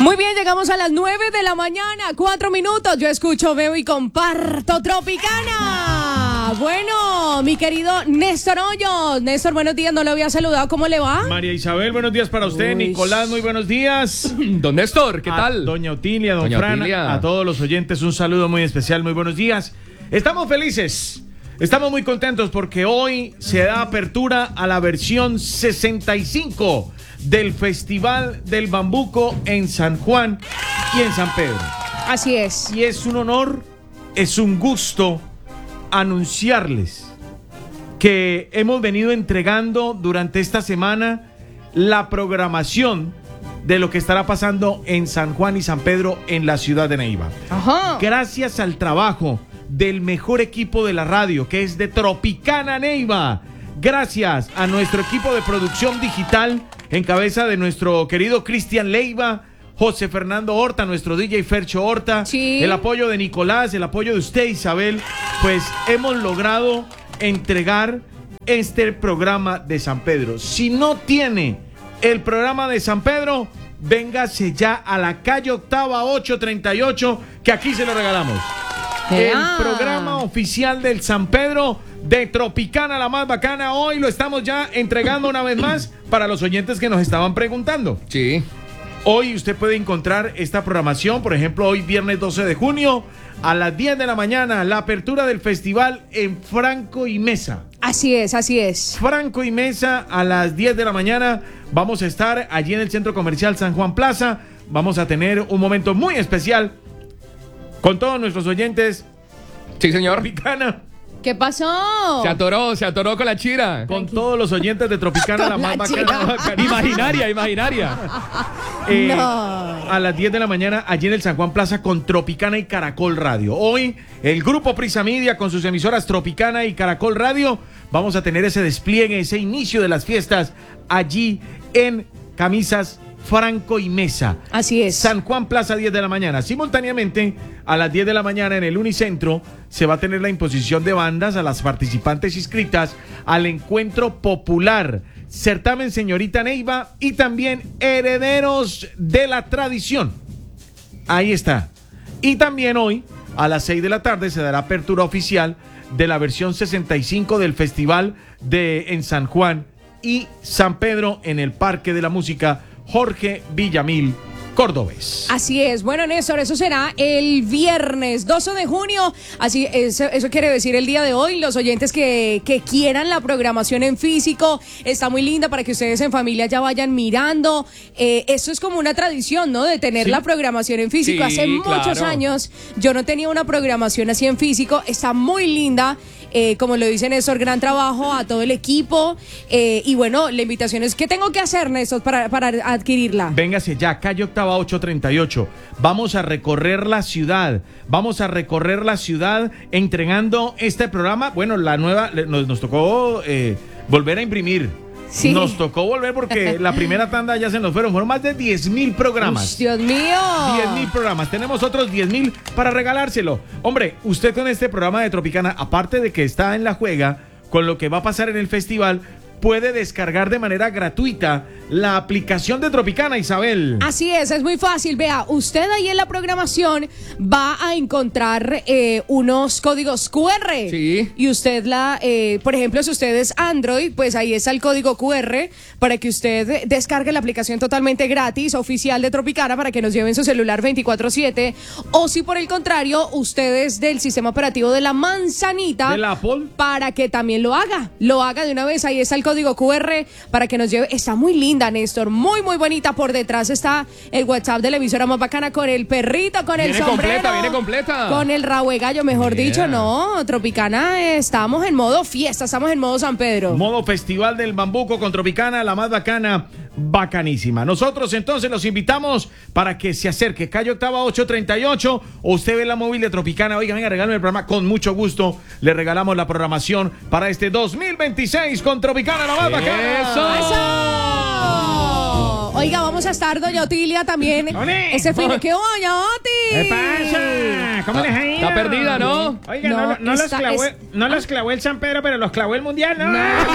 Muy bien, llegamos a las 9 de la mañana, 4 minutos. Yo escucho, veo y comparto Tropicana. Bueno, mi querido Néstor Hoyos. Néstor, buenos días, no lo había saludado. ¿Cómo le va? María Isabel, buenos días para usted. Uy. Nicolás, muy buenos días. Don Néstor, ¿qué tal? Doña Otilia, don Doña Fran, Otilia. a todos los oyentes un saludo muy especial, muy buenos días. Estamos felices, estamos muy contentos porque hoy se da apertura a la versión 65 del Festival del Bambuco en San Juan y en San Pedro. Así es. Y es un honor, es un gusto anunciarles que hemos venido entregando durante esta semana la programación de lo que estará pasando en San Juan y San Pedro en la ciudad de Neiva. Ajá. Gracias al trabajo del mejor equipo de la radio, que es de Tropicana Neiva. Gracias a nuestro equipo de producción digital en cabeza de nuestro querido Cristian Leiva, José Fernando Horta, nuestro DJ Fercho Horta, Sí. el apoyo de Nicolás, el apoyo de usted, Isabel, pues hemos logrado entregar este programa de San Pedro. Si no tiene el programa de San Pedro, véngase ya a la calle Octava 838, que aquí se lo regalamos. El programa oficial del San Pedro de Tropicana, la más bacana. Hoy lo estamos ya entregando una vez más para los oyentes que nos estaban preguntando. Sí. Hoy usted puede encontrar esta programación, por ejemplo, hoy viernes 12 de junio a las 10 de la mañana, la apertura del festival en Franco y Mesa. Así es, así es. Franco y Mesa a las 10 de la mañana. Vamos a estar allí en el Centro Comercial San Juan Plaza. Vamos a tener un momento muy especial con todos nuestros oyentes. Sí, señor. Tropicana. ¿Qué pasó? Se atoró con la chira. Con todos los oyentes de Tropicana, la Con más la bacana. Imaginaria, imaginaria. No. A las 10 de la mañana, allí en el San Juan Plaza con Tropicana y Caracol Radio. Hoy, el grupo Prisa Media con sus emisoras Tropicana y Caracol Radio, vamos a tener ese despliegue, ese inicio de las fiestas allí en Camisas Franco y Mesa. Así es. San Juan Plaza, 10 de la mañana. Simultáneamente, a las 10 de la mañana en el Unicentro se va a tener la imposición de bandas a las participantes inscritas al encuentro popular, certamen Señorita Neiva y también Herederos de la Tradición. Ahí está. Y también hoy, a las 6 de la tarde, se dará apertura oficial de la versión 65 del Festival en San Juan y San Pedro en el Parque de la Música Jorge Villamil Cordobés. Así es. Bueno, Néstor, eso será el viernes 12 de junio. Eso quiere decir el día de hoy. Los oyentes que quieran la programación en físico, está muy linda para que ustedes en familia ya vayan mirando. Eso es como una tradición, ¿no? De tener Sí. la programación en físico. Sí, Hace muchos claro. años yo no tenía una programación así en físico. Está muy linda. Como lo dice Néstor, gran trabajo a todo el equipo. Y bueno, la invitación es: ¿qué tengo que hacer, Néstor, para adquirirla? Véngase ya, calle Octava 838. Vamos a recorrer la ciudad. Vamos a recorrer la ciudad entregando este programa. Bueno, la nueva, nos tocó volver a imprimir. Sí. Nos tocó volver porque la primera tanda ya se nos fueron. Fueron más de 10,000 programas. Uy, Dios mío. 10,000 programas. Tenemos otros 10,000 para regalárselo. Hombre, usted con este programa de Tropicana, aparte de que está en la juega con lo que va a pasar en el festival, puede descargar de manera gratuita la aplicación de Tropicana, Isabel. Así es muy fácil. Vea, usted ahí en la programación va a encontrar unos códigos QR. Sí. Y usted por ejemplo, si usted es Android, pues ahí está el código QR para que usted descargue la aplicación totalmente gratis, oficial de Tropicana, para que nos lleven su celular 24/7. O si por el contrario, usted es del sistema operativo de la manzanita, ¿Del Apple? para que también lo haga de una vez. Ahí está el código QR para que nos lleve. Está muy linda, Néstor, muy bonita. Por detrás está el WhatsApp de la emisora más bacana, con el perrito, con el sombrero, Viene completa. con el rabo de gallo, mejor dicho. No, Tropicana, estamos en modo fiesta, estamos en modo San Pedro. Modo Festival del Bambuco con Tropicana, la más bacana, bacanísima. Nosotros entonces los invitamos para que se acerque, calle Octava 838, o usted ve la móvil de Tropicana. Oiga, venga, regálame el programa, con mucho gusto le regalamos la programación para este 2026 con Tropicana, la más bacana. ¡Eso! Oiga, vamos a estar, doña Otilia, también. ¡Ole! Ese fin de... ¿Qué hubo, doña ¿Qué Oti? pasa? ¿Cómo les ha ido? Está perdida, ¿no? Oiga, No, no los clavó el San Pedro, pero los clavó el Mundial, ¿no?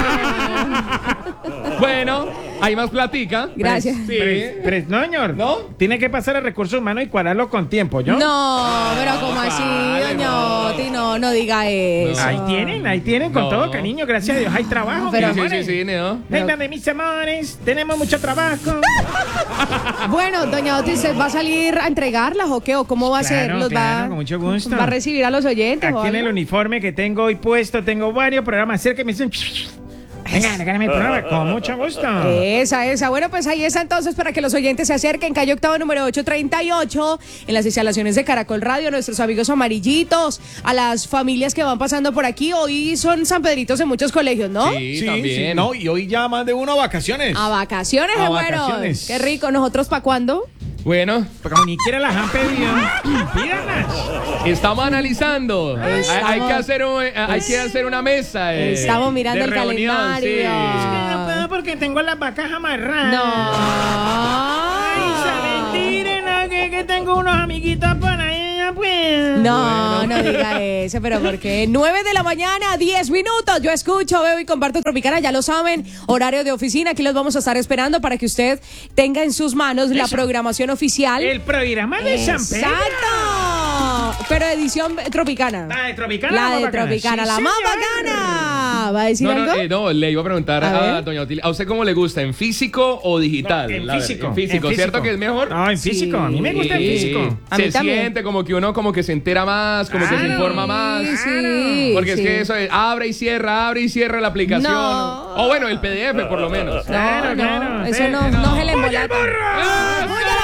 Bueno, hay más platica. Gracias. Sí. Pero, no, señor. ¿No? Tiene que pasar a recursos humanos y cuadrarlo con tiempo, ¿yo? No, pero como así, vale, doña no. Oti, no diga eso. Ahí tienen, con No. todo cariño, gracias a Dios, hay trabajo, Pero- mis Sí, amores. sí, ¿no? Vengan de mis amores, tenemos mucho trabajo. Bueno, doña Oti, ¿se va a salir a entregarlas o qué? ¿O cómo va a ser? Claro, claro, con mucho gusto. ¿Va a recibir a los oyentes? o Aquí en el algo? uniforme que tengo hoy puesto, tengo varios programas cerca que me dicen... Venga, regálame el programa, con mucho gusto. Esa. Bueno, pues ahí está entonces para que los oyentes se acerquen. Calle Octava número 838, en las instalaciones de Caracol Radio, nuestros amigos amarillitos, a las familias que van pasando por aquí. Hoy son San Pedritos en muchos colegios, ¿no? Sí, también. sí, no, y hoy ya más de uno a vacaciones. A vacaciones, A bueno. vacaciones. Qué rico. ¿Nosotros para cuándo? Bueno, Como ni siquiera las han pedido, pídanlas. estamos analizando. Hay que hacer una mesa. Estamos mirando de el reunión, calendario. No puedo porque tengo las vacas amarradas. Ay, No. saben, tiren, no, que tengo unos amiguitos por ahí, no puedo. No, no diga eso, pero ¿por qué? 9 de la mañana, 10 minutos. Yo escucho, veo y comparto Tropicana, ya lo saben. Horario de oficina, aquí los vamos a estar esperando para que usted tenga en sus manos la programación oficial. El programa de San Pedro. ¡Exacto! Pero edición tropicana. La de Tropicana. La más de bacana. Tropicana, Sí, la más señor. bacana. ¿Va a decir No, algo? no, le iba a preguntar A a ver. doña Otilia, ¿a usted cómo le gusta? ¿En físico o digital? En La verdad, físico. En físico, ¿cierto que es mejor? No, en físico. A mí me gusta en Sí. físico. A mí Se también. siente como que uno como que se entera más, como que se Claro. informa más. Sí, Porque sí. es que eso es abre y cierra la aplicación. No. O bueno, el PDF por lo menos. Claro, No, claro. eso Sí, no se le embolata. ¡Ah!